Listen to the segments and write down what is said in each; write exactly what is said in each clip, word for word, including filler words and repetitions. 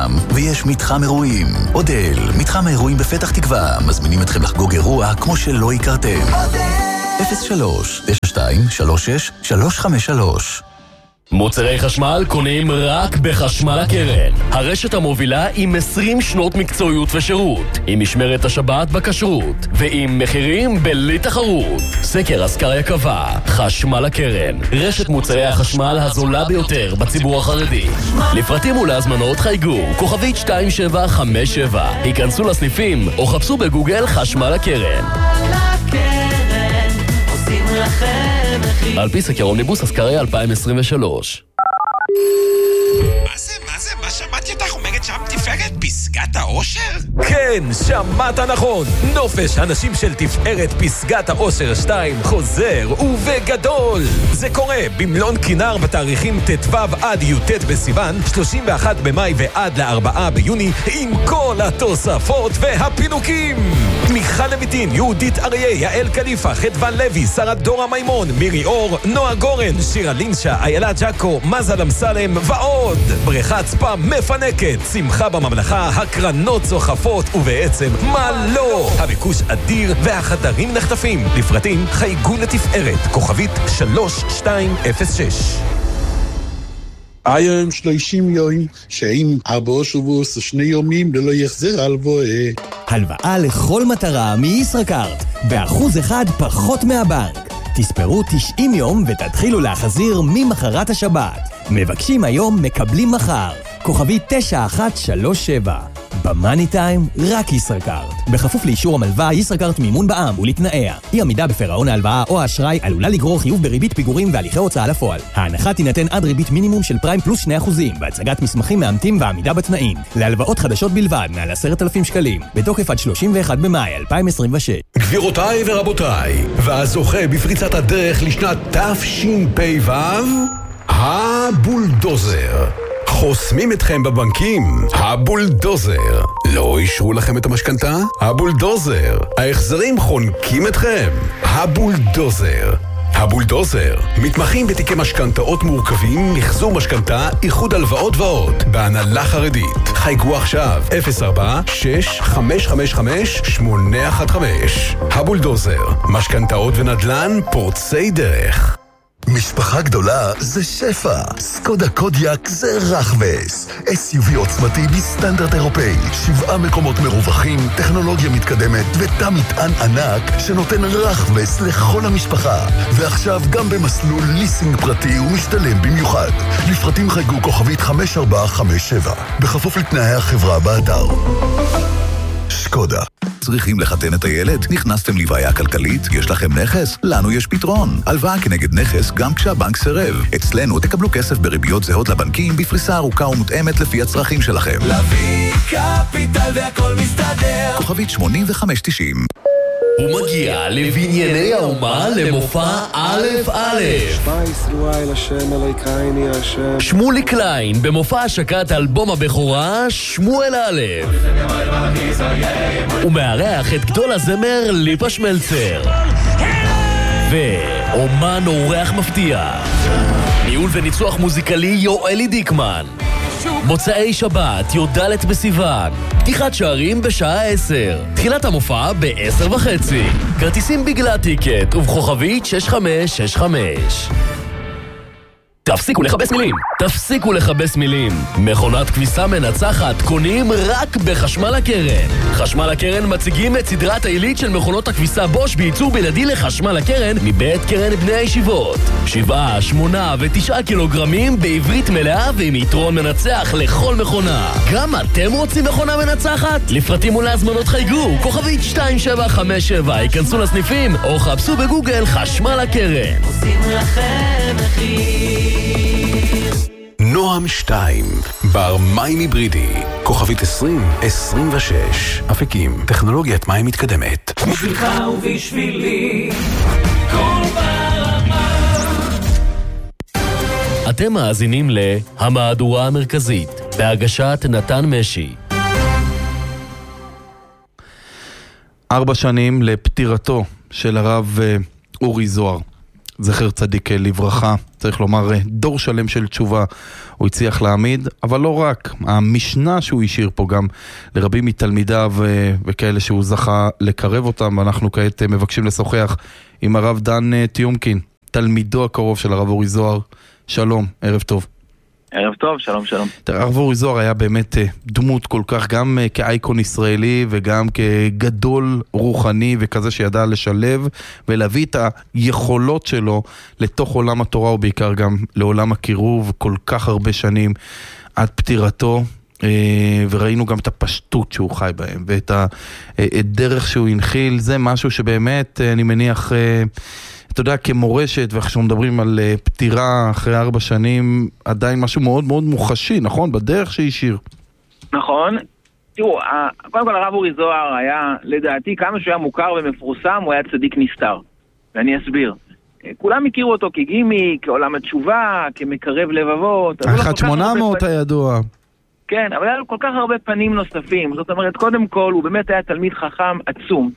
חינם, ויש מתחם אירועים. אודל, מתחם האירועים בפתח תקווה, מזמינים אתכם לחגוג אירוע כמו שלא הכרתם. אפס שלוש תשע שתיים שלוש שש שלוש חמש שלוש. מוצרי חשמל קונים רק בחשמל הקרן. הרשת המובילה עם עשרים שנות מקצועיות ושירות, עם משמרת השבת בכשרות, ועם מחירים בלי תחרות. סקר אסקריה קבע, חשמל הקרן, רשת מוצרי החשמל הזולה ביותר בציבור החרדי. לפרטים ולהזמנות חייגו, כוכבית שתיים שבע חמש שבע. היכנסו לסניפים או חפשו בגוגל חשמל הקרן. על פי סקר אומניבוס אסקריה אלפיים עשרים ושלוש. מה זה? מה זה? מה שמעתי אותך אומרת שם תפארת פסגת האושר? כן, שמעת נכון. נופש הנשים של תפארת פסגת האושר שתיים חוזר ובגדול. זה קורה במלון כינר בתאריכים ט"ו עד י"ט בסיוון, שלושים ואחד במאי ועד לארבעה ביוני, עם כל התוספות והפינוקים. מיכל לויטין, יהודית אריה, יעל קליפה, חדוון לוי, שרה דורה מימון, מירי אור, נועה גורן, שירה לינשה, איילה ג'קו, מזל אמסלם ועוד. בריכת ספא מפנקת, שמחה בממלכה, הקרנות צוחפות, ובעצם מה לא? הביקוש אדיר והחדרים נחטפים. לפרטים חייגו לתפארת, כוכבית שלוש שתיים אפס שש. היום שלושים יום, שעם ארבעה שבועות ושני יומים ללא יחזר הלוואה. הלוואה לכל מטרה מישראכרט, באחוז אחד פחות מהבנק. תספרו תשעים יום ותתחילו להחזיר ממחרת השבת. מבקשים היום, מקבלים מחר. כוכבי תשע אחת שלוש שבע. במאני טיים, רק ישראכרט. בכפוף לאישור המלווה, ישראכרט מימון בע"מ ולתנאיה. אי עמידה בפירעון ההלוואה או האשראי עלולה לגרור חיוב בריבית פיגורים והליכי הוצאה לפועל. ההנחה תינתן עד ריבית מינימום של פריים פלוס שני אחוזים, בהצגת מסמכים מאמתים ועמידה בתנאים. להלוואות חדשות בלבד, מעל עשרת אלפים שקלים. בתוקף עד שלושים ואחד במאי אלפיים עשרים ושש. גבירותיי ורבותיי, והזוכה בפריצת הדרך לשנת תשפ"ו, הבולדוזר. חוסמים אתכם בבנקים, הבולדוזר. לא אישרו לכם את המשכנתה? הבולדוזר. ההחזרים חונקים אתכם? הבולדוזר. הבולדוזר. מתמחים בתיקי משכנתאות מורכבים, מחזור משכנתה, איחוד הלוואות ועוד. בהנהלה חרדית. חייגו עכשיו אפס ארבע שש חמש חמש חמש שמונה אחת חמש. הבולדוזר. משכנתאות ונדל"ן פורצי דרך. משפחה גדולה זה שפע. סקודה קודיאק זה רחבס. אס יו וי עוצמתי בסטנדרט אירופאי. שבעה מקומות מרווחים, טכנולוגיה מתקדמת ותא מטען ענק שנותן רחבס לכל המשפחה. ועכשיו גם במסלול ליסינג פרטי ומשתלם במיוחד. לפרטים חייגו כוכבית חמש ארבע חמש שבע. בכפוף לתנאי החברה באתר. שקודה. צריכים לחתן את הילד? נכנסתם לבעיה כלכלית? יש לכם נכס? לנו יש פתרון. הלוואה כנגד נכס גם כשהבנק סירב. אצלנו תקבלו כסף בריביות זהות לבנקים בפריסה ארוכה ומותאמת לפי הצרכים שלכם. להביא קפיטל והכל מסתדר. כוכבית שמונים וחמש תשעים. הוא מגיע לבנייני האומה למופע א' א'. שמע ישראל השם אלוהינו השם. שמולי קליין במופע השקת אלבום הבכורה שמואל א'. הוא מארח את גדול הזמר ליפה שמלצר. ואומן אורח מפתיע. ניהול וניצוח מוזיקלי יואלי דיקמן. מוצאי שבת, י"ד בסיוון. פתיחת שערים בשעה עשר. תחילת המופע ב-עשר וחצי. כרטיסים בגלל טיקט ובכוכבית שש חמש שש חמש. תפסיקו לחבש מילים. תפסיקו לחבש מילים. מכונת כביסה מנצחת קונים רק בחשמל הקרן. חשמל הקרן מציגים את סדרת העילית של מכונות הכביסה בוש בייצור בלעדי לחשמל הקרן מבית קרן בני הישיבות. שבעה, שמונה ותשעה קילוגרמים בעברית מלאה ועם יתרון מנצח לכל מכונה. גם אתם רוצים מכונה מנצחת? לפרטים ולהזמנות חייגו כוכבית שתיים שבע חמש שבע. היכנסו לסניפים או חפשו בגוגל חשמל הקרן. עושים לכם מחיר. נועם שתיים, בר מים היברידי, כוכבית עשרים עשרים ושש. אפיקים, טכנולוגיית מים מתקדמת. בשבילך ובשבילי, כל ברמה. אתם מאזינים להמהדורה המרכזית, בהגשת נתן משי. ארבע שנים לפטירתו של הרב אורי זוהר. זכר צדיק לברכה, צריך לומר דור שלם של תשובה הוא הצליח להעמיד, אבל לא רק, המשנה שהוא השאיר פה גם לרבים מתלמידיו וכאלה שהוא זכה לקרב אותם, ואנחנו כעת מבקשים לשוחח עם הרב דן תיומקין, תלמידו הקרוב של הרב אורי זוהר. שלום, ערב טוב. ערב טוב, שלום שלום. הרב אורי זוהר היה באמת דמות כל כך, גם כאייקון ישראלי וגם כגדול רוחני וכזה שידע לשלב ולהביא את היכולות שלו לתוך עולם התורה ובעיקר גם לעולם הקירוב כל כך הרבה שנים עד פטירתו, וראינו גם את הפשטות שהוא חי בהם ואת הדרך שהוא הנחיל. זה משהו שבאמת אני מניח, אתה יודע, כמורשת, ואנחנו מדברים על פטירה אחרי ארבע שנים, עדיין משהו מאוד מאוד מוחשי, נכון? בדרך שהשאיר. נכון. תראו, קודם כל הרב אורי זוהר היה, לדעתי, כמה שהוא היה מוכר ומפורסם, הוא היה צדיק נסתר. ואני אסביר. כולם הכירו אותו כגימי, כעולם התשובה, כמקרב לבבות. אחד שמונה מאות הידוע. כן, אבל היה לו כל כך הרבה פנים נוספים. זאת אומרת, קודם כל, הוא באמת היה תלמיד חכם עצום.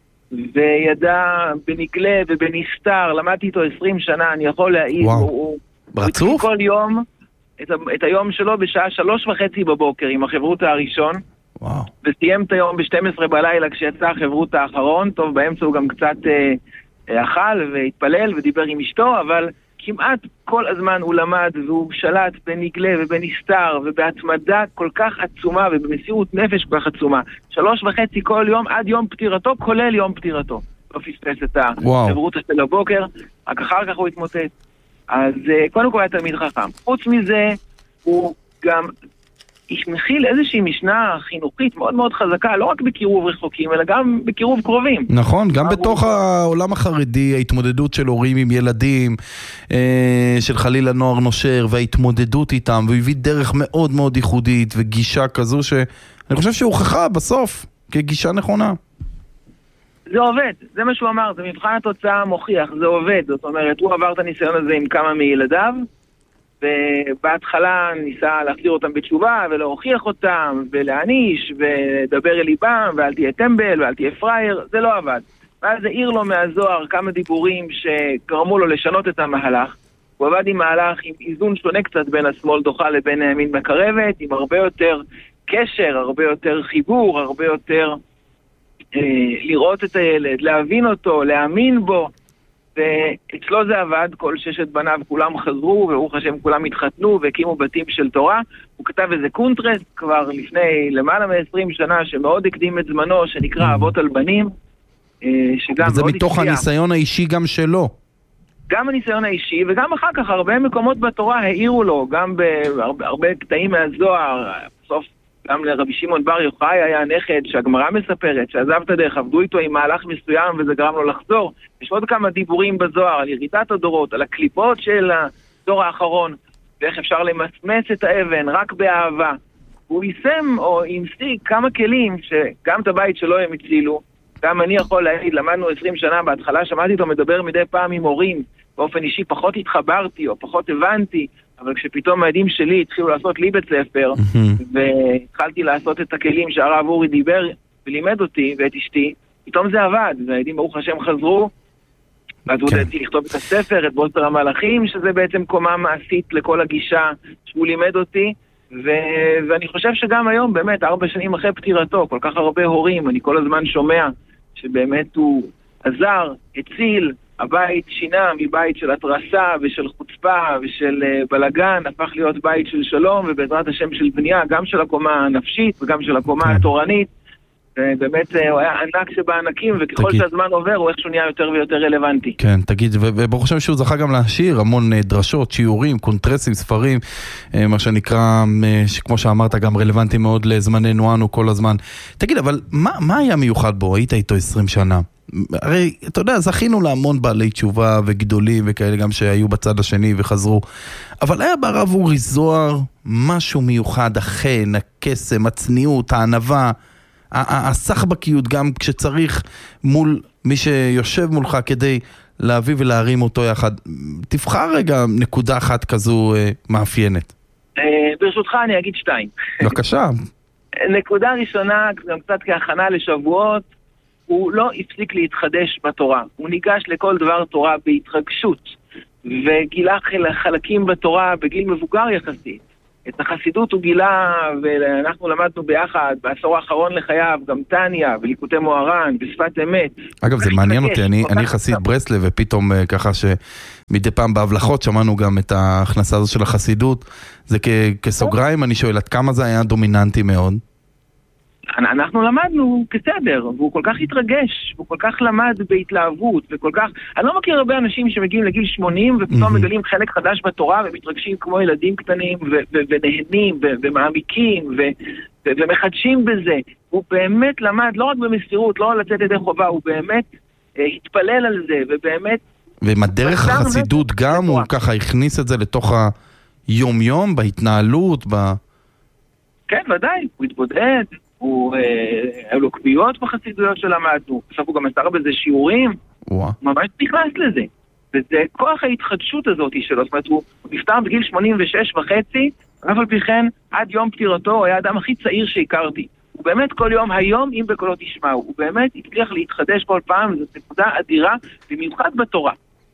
וידע בנגלה ובנסתר, למדתי איתו עשרים שנה, אני יכול להעיד, הוא ברצוף? כל יום את, את היום שלו בשעה שלוש וחצי בבוקר עם החברות הראשון, וואו. וסיים את היום ב-שתים עשרה בלילה כשיצא החברות האחרון. טוב, באמצע הוא גם קצת אה, אכל והתפלל ודיבר עם אשתו, אבל כמעט כל הזמן הוא למד והוא שלט בנגלה ובנסתר ובהתמדה כל כך עצומה ובמסירות נפש כל כך עצומה. שלוש וחצי כל יום עד יום פטירתו, כולל יום פטירתו. לא פספס את החברות של הבוקר, רק אחר כך הוא התמוטט. אז קודם כל היה תלמיד חכם. חוץ מזה, הוא גם הנחיל איזושהי משנה חינוכית מאוד מאוד חזקה, לא רק בקירוב רחוקים, אלא גם בקירוב קרובים. נכון, גם בתוך העולם החרדי, ההתמודדות של הורים עם ילדים, של חלילה נוער נושר, וההתמודדות איתם, והוא הביא דרך מאוד מאוד ייחודית, וגישה כזו שאני חושב שהוכחה בסוף, כגישה נכונה. זה עובד, זה מה שהוא אמר, זה מבחן התוצאה מוכיח, זה עובד. זאת אומרת, הוא עבר את הניסיון הזה עם כמה מילדיו, ובהתחלה ניסה להחזיר אותם בתשובה ולהוכיח אותם ולהעניש ולדבר אל ליבם ואל תהיה טמבל ואל תהיה פרייר. זה לא עבד. ואז העיר לו מהזוהר כמה דיבורים שגרמו לו לשנות את המהלך. הוא עבד עם מהלך עם איזון שונה קצת בין השמאל דוחה לבין הימין מקרבת, עם הרבה יותר קשר, הרבה יותר חיבור, הרבה יותר אה, לראות את הילד, להבין אותו, להאמין בו. ואצלו זה עבד, כל ששת בניו כולם חזרו, וברוך השם כולם התחתנו והקימו בתים של תורה. הוא כתב איזה קונטרסט כבר לפני למעלה מ-עשרים שנה, שמאוד הקדים את זמנו, שנקרא אבות על בנים, שגם וזה מתוך הצליח. הניסיון האישי גם שלו. גם הניסיון האישי, וגם אחר כך הרבה מקומות בתורה העירו לו, גם בהרבה קטעים מהזוהר. בסוף גם לרבי שמעון בר יוחאי היה נכד שהגמרא מספרת, שעזב את הדרך, עבדו איתו עם מהלך מסוים וזה גרם לו לחזור. יש עוד כמה דיבורים בזוהר על ירידת הדורות, על הקליפות של הדור האחרון, ואיך אפשר למסמס את האבן רק באהבה. הוא יישם או המשיג כמה כלים שגם את הבית שלו הם הצילו, גם אני יכול להגיד, למדנו עשרים שנה, בהתחלה שמעתי אותו מדבר מדי פעם עם הורים, באופן אישי פחות התחברתי או פחות הבנתי, אבל כשפתאום העדים שלי התחילו לעשות לי בית ספר, והתחלתי לעשות את הכלים שהרב אורי דיבר ולימד אותי ואת אשתי, פתאום זה עבד, והעדים ברוך השם חזרו, ואז הוא דעתי לכתוב את הספר, את בוסר המלאכים, שזה בעצם קומה מעשית לכל הגישה שהוא לימד אותי, ו- ואני חושב שגם היום, באמת, ארבע שנים אחרי פטירתו, כל כך הרבה הורים, אני כל הזמן שומע שבאמת הוא עזר, הציל, הבית שינה מבית של התרסה ושל חוצפה ושל בלגן, הפך להיות בית של שלום ובעזרת השם של בנייה, גם של הקומה הנפשית וגם של הקומה כן. התורנית. ובאמת הוא היה ענק שבענקים, וככל תגיד. שהזמן עובר הוא איכשהו נהיה יותר ויותר רלוונטי. כן, תגיד, וברוך השם שהוא זכה גם להשאיר המון דרשות, שיעורים, קונטרסים, ספרים, מה שנקרא, כמו שאמרת, גם רלוונטי מאוד לזמננו אנו כל הזמן. תגיד, אבל מה, מה היה מיוחד בו? היית איתו עשרים שנה. הרי, אתה יודע, זכינו להמון בעלי תשובה וגדולים וכאלה גם שהיו בצד השני וחזרו. אבל היה ברב אורי זוהר משהו מיוחד, החן, הקסם, הצניעות, הענווה, הסחבקיות גם כשצריך מול מי שיושב מולך כדי להביא ולהרים אותו יחד. תבחר רגע נקודה אחת כזו מאפיינת. ברשותך אני אגיד שתיים. בבקשה. נקודה ראשונה, גם קצת כהכנה לשבועות, הוא לא הפסיק להתחדש בתורה. הוא ניגש לכל דבר תורה בהתרגשות, וגילה חלקים בתורה בגיל מבוגר יחסית. את החסידות הוא גילה, ואנחנו למדנו ביחד בעשור האחרון לחייו, גם טניה וליקוטי מוהר"ן בשפת אמת. אגב, זה מעניין אותי, אני, אני חסיד ברסלב, ופתאום ככה שמדי פעם בהבלחות שמענו גם את ההכנסה הזו של החסידות. זה כ, כסוגריים, אני שואל, עד כמה זה היה דומיננטי מאוד? אנחנו למדנו כסדר, והוא כל כך התרגש, והוא כל כך למד בהתלהבות, וכל כך... אני לא מכיר הרבה אנשים שמגיעים לגיל שמונים, ופתאום מגלים חלק חדש בתורה, ומתרגשים כמו ילדים קטנים, ו- ו- ונהנים, ו- ומעמיקים, ו- ו- ומחדשים בזה. הוא באמת למד, לא רק במסירות, לא לצאת ידי חובה, הוא באמת אה, התפלל על זה, ובאמת... ומדרך החסידות גם, הוא ככה הכניס את זה לתוך היום-יום, בהתנהלות, ב... כן, ודאי, הוא התבודד. הוא, היו לו קביעות בחסידויות שלמדנו, עכשיו הוא גם מסר בזה שיעורים, וואו. ממש נכנס לזה. וזה כוח ההתחדשות הזאת שלו, זאת אומרת, הוא נפטר בגיל שמונים ושש וחצי, אף על פי כן, עד יום פטירתו, הוא היה האדם הכי צעיר שהכרתי. הוא באמת כל יום, היום, אם בקולו תשמעו, הוא באמת הצליח להתחדש כל פעם, זאת נקודה אדירה, במיוחד בתורה.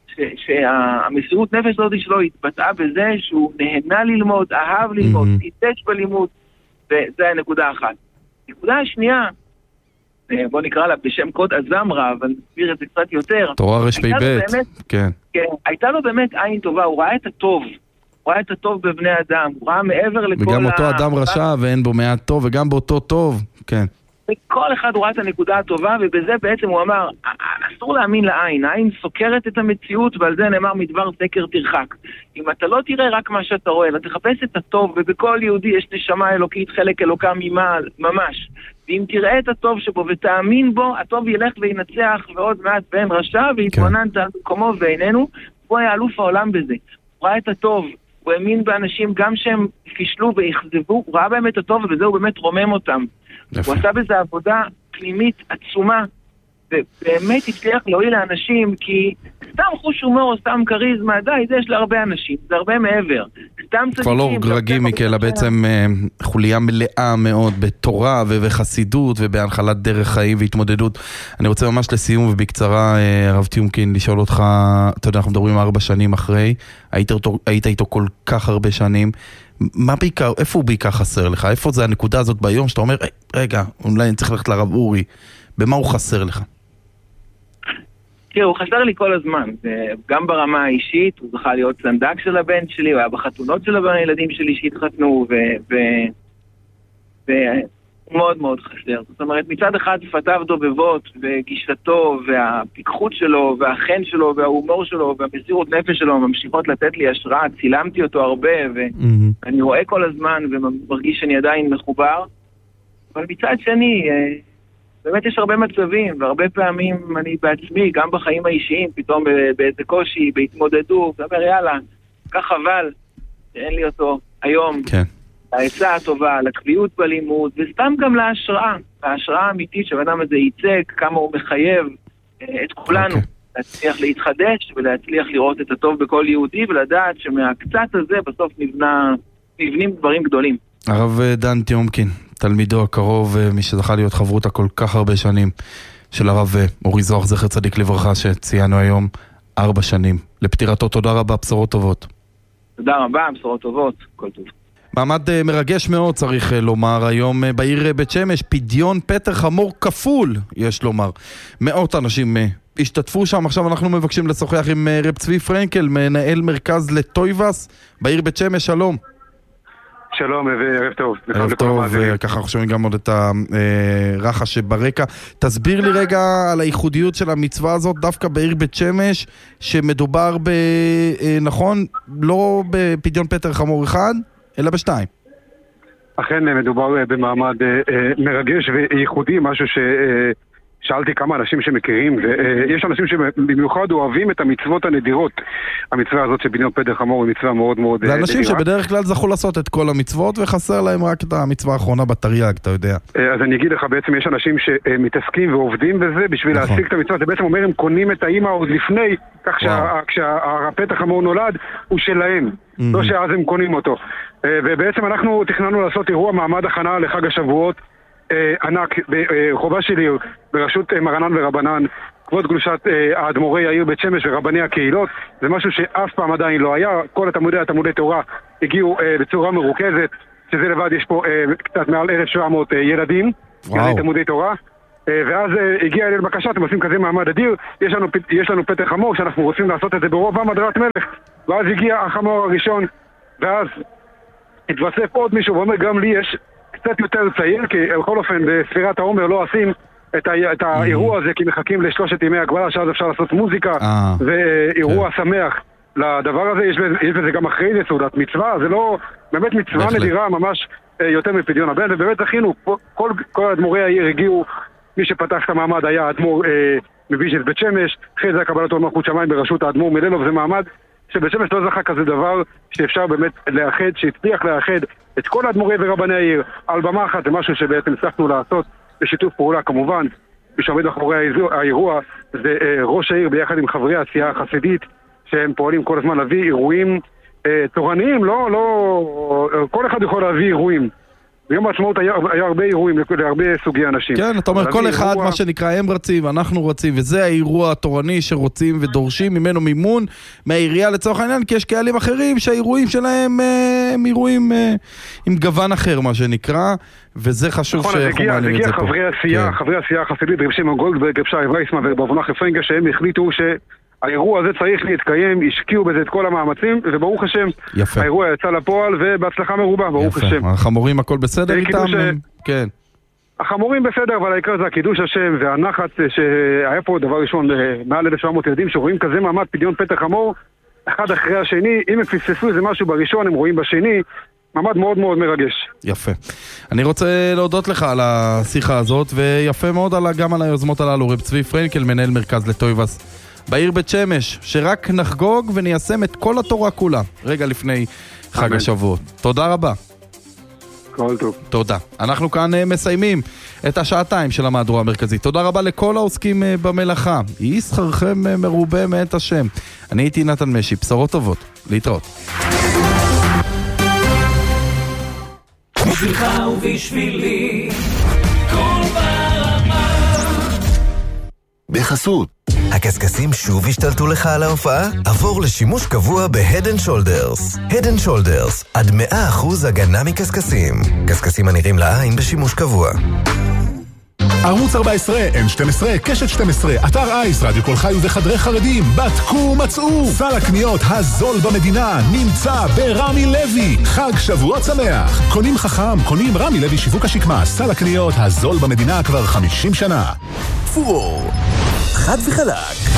שהמסירות נפש הזאת שלו התבטאה בזה שהוא נהנה ללמוד, אהב ללמוד, התעקש בלימוד, וזה הנקודה אחת. נקודה השנייה, בוא נקרא לה בשם קוד הזמרה, אבל נסביר את זה קצת יותר. תורה רשפי בית, כן. כן, הייתה לו באמת עין טובה, הוא ראה את הטוב, הוא ראה את הטוב בבני אדם, הוא ראה מעבר לכל... וגם אותו אדם רשע ואין בו מעט טוב, וגם באותו טוב, כן. כל אחד הוא ראה את הנקודה הטובה, ובזה בעצם הוא אמר, אסור להאמין לעין, העין סוקרת את המציאות, ועל זה נאמר מדבר סקר תרחק. אם אתה לא תראה רק מה שאתה רואה, אלא תחפש את הטוב, ובכל יהודי יש נשמה אלוקית, חלק אלוקה ממעל, ממש. ואם תראה את הטוב שבו ותאמין בו, הטוב ילך וינצח, ועוד מעט בן רשע, והתבוננת על מקומו ואיננו, הוא היה אלוף העולם בזה. הוא ראה את הטוב, הוא האמין באנשים גם שהם פישלו והחזבו, הוא ראה בהם את הטוב, ובזה הוא באמת רומם אותם. הוא עשה בזה עבודה פנימית עצומה, ובאמת הצליח להועיל לאנשים, כי סתם חוש הומור או סתם קריזמה, די, זה יש להרבה אנשים, זה הרבה מעבר. כבר לא רגעים מכאלה, בעצם חוליה מלאה מאוד בתורה ובחסידות ובהנחלת דרך חיים והתמודדות. אני רוצה ממש לסיום ובקצרה, הרב טיומקין, לשאול אותך, אתה יודע, אנחנו מדברים ארבע שנים אחרי, היית, היית איתו כל כך הרבה שנים, מה בעיקר, איפה הוא בעיקר חסר לך? איפה זה הנקודה הזאת ביום שאתה אומר, רגע, אולי אני צריך ללכת לרב אורי, במה הוא חסר לך? תראה, הוא חסר לי כל הזמן, גם ברמה האישית, הוא זכה להיות סנדק של הבן שלי, הוא היה בחתונות של הילדים שלי שהתחתנו, והוא מאוד מאוד חסר. זאת אומרת, מצד אחד שפתיו דובבות, וגישתו, והפיקחות שלו, והחן שלו, וההומור שלו, והמסירות נפש שלו, ממשיכות לתת לי השראה, צילמתי אותו הרבה, ואני רואה כל הזמן, ומרגיש שאני עדיין מחובר, אבל מצד שני, באמת יש הרבה מצבים, והרבה פעמים אני בעצמי, גם בחיים האישיים, פתאום באיזה קושי, בהתמודדות, אני אומר, יאללה, כך חבל, שאין לי אותו היום, כן. להעצה הטובה, לקביעות בלימוד, וסתם גם להשראה, ההשראה האמיתית שהבן הזה ייצג, כמה הוא מחייב את כולנו, okay. להצליח להתחדש, ולהצליח לראות את הטוב בכל יהודי, ולדעת שמהקצת הזה בסוף נבנה, נבנים דברים גדולים. הרב דן טיומקין, תלמידו הקרוב, מי שזכה להיות חברות כל כך הרבה שנים, של הרב אורי זוהר, זכר צדיק לברכה, שציינו היום ארבע שנים. לפטירתו, תודה רבה, בשורות טובות. תודה רבה, בשורות טובות, כל טוב. מעמד מרגש מאוד, צריך לומר, היום בעיר בית שמש, פדיון פטר חמור כפול, יש לומר. מאות אנשים השתתפו שם, עכשיו אנחנו מבקשים לשוחח עם רב צבי פרנקל, מנהל מרכז לטויבס, בעיר בית שמש, שלום. שלום וערב טוב. ערב טוב, וככה אנחנו שומעים גם עוד את הרחש שברקע. תסביר לי רגע על הייחודיות של המצווה הזאת, דווקא בעיר בית שמש, שמדובר ב... נכון, לא בפדיון פטר חמור אחד, אלא בשתיים. אכן מדובר במעמד מרגש וייחודי, משהו ש... שאלתי כמה אנשים שמכירים, ויש אנשים שבמיוחד אוהבים את המצוות הנדירות. המצווה הזאת של פדיון פטר חמור היא מצווה מאוד מאוד נדירה. זה אנשים שבדרך כלל זכו לעשות את כל המצוות, וחסר להם רק את המצווה האחרונה בתרי"ג, אתה יודע. אז אני אגיד לך, בעצם יש אנשים שמתעסקים ועובדים בזה בשביל להשיג את המצווה. זה בעצם אומר, הם קונים את האמא עוד לפני, כך שהפטר חמור נולד, הוא שלהם. לא שאז הם קונים אותו. ובעצם אנחנו תכננו לעשות אירוע מעמד הכנה לחג השבועות, אה, ענק ברחובה של עיר, בראשות אה, מרנן ורבנן, כבוד קדושת אה, האדמו"רי העיר בית שמש ורבני הקהילות. זה משהו שאף פעם עדיין לא היה. כל התלמודי התלמודי תורה הגיעו אה, בצורה מרוכזת, שזה לבד יש פה אה, קצת מעל אלף שבע מאות אה, ילדים, ילדי תלמודי תורה. ואז הגיע אלינו בקשה, אתם עושים כזה מעמד אדיר, יש לנו, יש לנו פתח חמור שאנחנו רוצים לעשות את זה ברוב המדרת מלך. ואז הגיע החמור הראשון, ואז התווסף עוד מישהו ואומר, גם לי יש קצת יותר צעיר, כי בכל אופן בספירת העומר לא עושים את, ה- את האירוע הזה, כי מחכים לשלושת ימי הגבלה, שאז אפשר לעשות מוזיקה ואירוע שמח לדבר הזה. יש בזה, יש בזה גם אחרי זה סעודת מצווה, זה לא באמת מצווה נדירה, ממש יותר מפדיון הבן, ובאמת זכינו, כל, כל אדמו"רי העיר הגיעו. מי שפתח את המעמד היה האדמו"ר אה, מוויז'ניץ בית שמש, אחרי זה קבלת עול מלכות שמיים בראשות האדמו"ר מלילוב. זה מעמד שבית שמש לא זכה כזה דבר, שאפשר באמת לאחד, שהצליח לאחד את כל האדמו"רי ורבני העיר על במה אחת. זה משהו שבעצם הצלחנו לעשות בשיתוף פעולה כמובן. מי שעומד מאחורי האירוע זה אה, ראש העיר ביחד עם חברי העשייה החסידית, שהם פועלים כל הזמן להביא אירועים אה, תורניים, לא, לא, כל אחד יכול להביא אירועים. ביום העצמאות היה, היה הרבה אירועים להרבה סוגי אנשים. כן, אתה אומר, כל אחד, אירוע... מה שנקרא, הם רצים, אנחנו רצים, וזה האירוע התורני שרוצים ודורשים ממנו מימון מהעירייה לצורך העניין, כי יש קהלים אחרים שהאירועים שלהם הם אירועים עם גוון אחר, מה שנקרא, וזה חשוב שאנחנו מעלים את זה פה. חברי עשייה, חברי עשייה החסידית, רב שמעון גולדברג, רב שי וייסמן ובאבונה חפרנגה, שהם החליטו ש... האירוע הזה צריך להתקיים, השקיעו בזה את כל המאמצים, וברוך השם, יפה. האירוע יצא לפועל, ובהצלחה מרובה, ברוך יפה. השם. החמורים הכל בסדר איתם? ש... כן. החמורים בסדר, אבל העיקר זה הקידוש השם, והנחת שהיה פה דבר ראשון, מעל אלף שבע מאות ילדים שרואים כזה מעמד פדיון פתח חמור, אחד אחרי השני. אם הם פספסו איזה משהו בראשון, הם רואים בשני, מעמד מאוד מאוד מרגש. יפה. אני רוצה להודות לך על השיחה הזאת, ויפה מאוד על, גם על היוזמות הללו. רב צבי פרנקל, מנהל מרכז לטויבס בעיר בית שמש, שרק נחגוג וניישם את כל התורה כולה רגע לפני חג השבועות. תודה רבה. כל טוב. תודה. אנחנו כאן מסיימים את השעתיים של המהדורה המרכזית. תודה רבה לכל העוסקים במלאכה. יהי שכרכם מרובה מאת השם. אני הייתי נתן משי, בשורות טובות. להתראות. בשבילך ובשבילי כל ברמה. בחסות הקסקסים שוב השתלטו לך על ההופעה? עבור לשימוש קבוע ב-Head and Shoulders. Head and Shoulders, עד מאה אחוז הגנה מקסקסים. קסקסים הנראים לעין בשימוש קבוע. ערוץ ארבע עשרה, אן שתים עשרה, קשת שתים עשרה, אתר אייס, רדיו כל חי וחדרי חרדים, בדקו מצאו. סל הקניות הזול במדינה נמצא ברמי לוי. חג שבועות שמח. קונים חכם, קונים רמי לוי שיווק השקמה. סל הקניות הזול במדינה כבר חמישים שנה. פור, חד וחלק.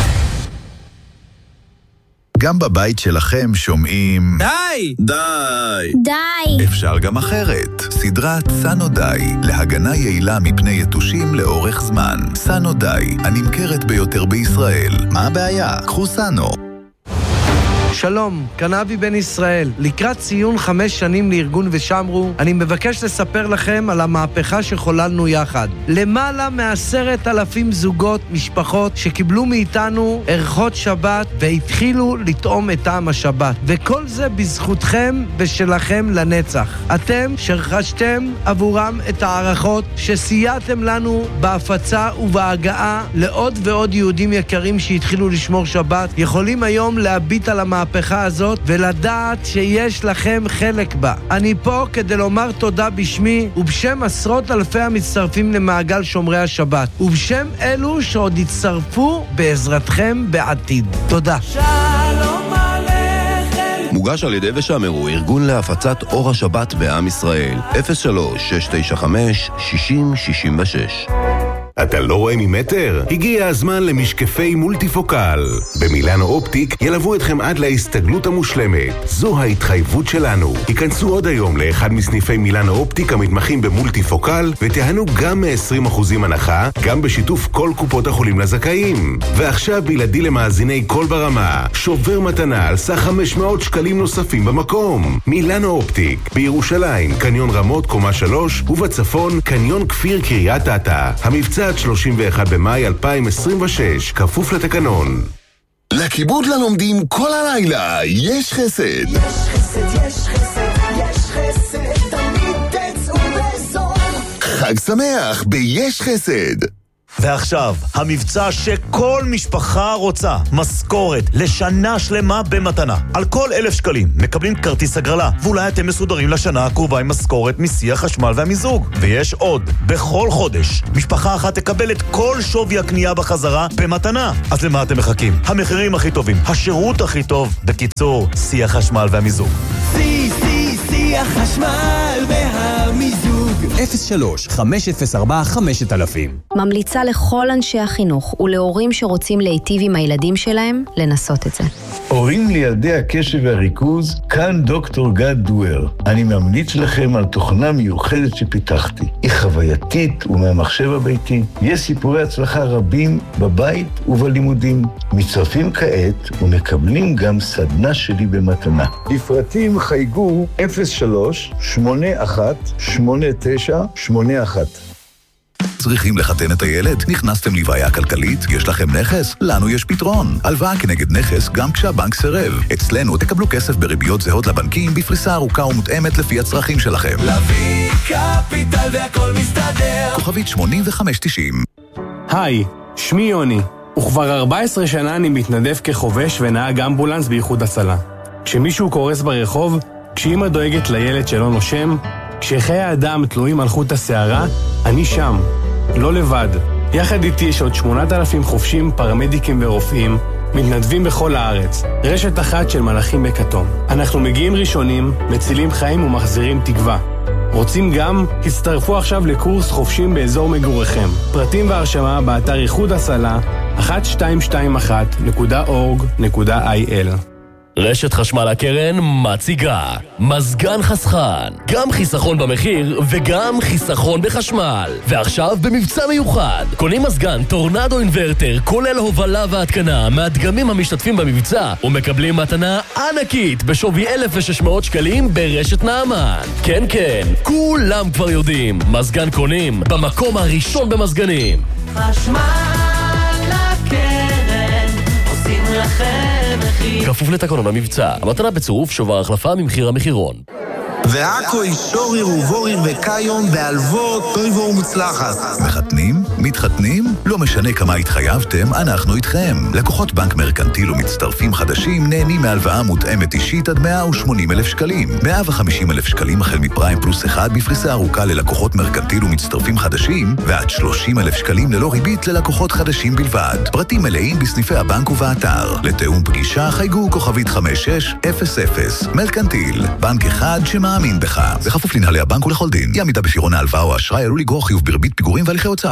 גם בבית שלכם שומעים די! די! די! אפשר גם אחרת. סדרת סנו די, להגנה יעילה מפני יתושים לאורך זמן. סנו די, הנמכרת ביותר בישראל. מה הבעיה? קחו סנו. שלום, כאן אבי בן ישראל. לקראת ציון חמש שנים לארגון ושמרו, אני מבקש לספר לכם על המהפכה שחוללנו יחד. למעלה מעשרת אלפים זוגות, משפחות, שקיבלו מאיתנו ערכות שבת והתחילו לטעום את טעם השבת. וכל זה בזכותכם ושלכם לנצח. אתם שרכשתם עבורם את הערכות שסייעתם לנו בהפצה ובהגעה לעוד ועוד יהודים יקרים שהתחילו לשמור שבת, יכולים היום להביט על המהפכה המהפכה הזאת ולדעת שיש לכם חלק בה. אני פה כדי לומר תודה בשמי ובשם עשרות אלפי המצטרפים למעגל שומרי השבת ובשם אלו שעוד יצטרפו בעזרתכם בעתיד. תודה. שלום עליכם. מוגש על ידי ושמרו, ארגון להפצת אור השבת בעם ישראל. אפס שלוש שש תשע חמש שישים שישים ושש. אתה לא רואה ממטר? הגיע הזמן למשקפי מולטיפוקל. במילאנו אופטיק ילוו אתכם עד להסתגלות המושלמת. זו ההתחייבות שלנו. היכנסו עוד היום לאחד מסניפי מילאנו אופטיק המתמחים במולטיפוקל ותיהנו גם מ-עשרים אחוזים הנחה, גם בשיתוף כל קופות החולים לזכאים. ועכשיו בלעדי למאזיני כל ברמה, שובר מתנה על סך חמש מאות שקלים נוספים במקום. מילאנו אופטיק, בירושלים, קניון רמות קומה שלוש, ובצפון, קניון כפיר קריית אתא. המבצע עד שלושים ואחד במאי אלפיים עשרים ושש, כפוף לתקנון. לכיבוד ללומדים כל הלילה, יש חסד. יש חסד, יש חסד, יש חסד, תמיד תצאו לזור. חג שמח ביש חסד. ועכשיו, המבצע שכל משפחה רוצה, משכורת לשנה שלמה במתנה. על כל אלף שקלים מקבלים כרטיס הגרלה, ואולי אתם מסודרים לשנה הקרובה עם משכורת מסי החשמל והמיזוג. ויש עוד, בכל חודש, משפחה אחת תקבל את כל שווי הקנייה בחזרה במתנה. אז למה אתם מחכים? המחירים הכי טובים, השירות הכי טוב, בקיצור, סי החשמל והמיזוג. סי, סי, סי החשמל והמיזוג. אפס שלוש חמש אפס ארבע חמשת אלפים. ממליצה לכל אנשי החינוך ולהורים שרוצים להיטיב עם הילדים שלהם לנסות את זה. הורים לילדי הקשב והריכוז, כאן דוקטור גד דואר. אני ממליץ לכם על תוכנה מיוחדת שפיתחתי. היא חווייתית ומהמחשב הביתי. יש סיפורי הצלחה רבים בבית ובלימודים. מצטרפים כעת ומקבלים גם סדנה שלי במתנה. לפרטים חייגו אפס שלוש שמונה אחת שמונה תשע שמונה אחת. צריכים לחתן את הילד? נכנסתם לבעיה כלכלית? יש לכם נכס? לנו יש פתרון. הלוואה כנגד נכס גם כשהבנק סירב. אצלנו תקבלו כסף בריביות זהות לבנקים בפריסה ארוכה ומותאמת לפי הצרכים שלכם. להביא קפיטל והכל מסתדר. כוכבית שמונים וחמש תשעים. היי, שמי יוני, וכבר ארבע עשרה שנה אני מתנדב כחובש ונהג אמבולנס באיחוד הצלה. כשמישהו קורס ברחוב, כשאמא דואגת לילד שלא נושם, כשחיי האדם תלויים על חוט השערה, אני שם, לא לבד. יחד איתי יש עוד שמונת אלפים חובשים, פרמדיקים ורופאים, מתנדבים בכל הארץ. רשת אחת של מלאכים בכתום. אנחנו מגיעים ראשונים, מצילים חיים ומחזירים תקווה. רוצים גם? הצטרפו עכשיו לקורס חובשים באזור מגוריכם. פרטים והרשמה באתר איחוד הצלה אחת שתיים שתיים אחת נקודה אורג נקודה איי אל. רשת חשמל הקרן מציגה מזגן חסכן, גם חיסכון במחיר וגם חיסכון בחשמל. ועכשיו במבצע מיוחד, קונים מזגן טורנדו אינברטר כולל הובלה והתקנה מהדגמים המשתתפים במבצע ומקבלים מתנה ענקית בשווי אלף ושש מאות שקלים ברשת נעמן. כן כן, כולם כבר יודעים, מזגן קונים במקום הראשון במזגנים. חשמל הקרן עושים לכם מחיר. כפוף לתקנון המבצע, המתנה בצירוף שובר החלפה ממחיר המחירון. ועכו אישוריר ובוריר וקיום בהלוות טויבו ומוצלחת. מחתנים? מתחתנים? לא משנה כמה התחייבתם, אנחנו איתכם. לקוחות בנק מרקנטיל ומצטרפים חדשים נהנים מהלוואה מותאמת אישית עד מאה ושמונים אלף שקלים. מאה וחמישים אלף שקלים החל מפריים פלוס אחד בפריסה ארוכה ללקוחות מרקנטיל ומצטרפים חדשים, ועד שלושים אלף שקלים ללא ריבית ללקוחות חדשים בלבד. פרטים מלאים בסניפי הבנק ובאתר. לתאום פגישה חייגו כוכבית חמש שש אפס אפס. מרקנטיל, בנק אחד שמאמין בך. בכפוף לנהלי הבנק ולכל דין. אי עמידה בפירעון ההלוואה או האשראי עלול לגרור חיוב בריבית פיגורים והליכי הוצאה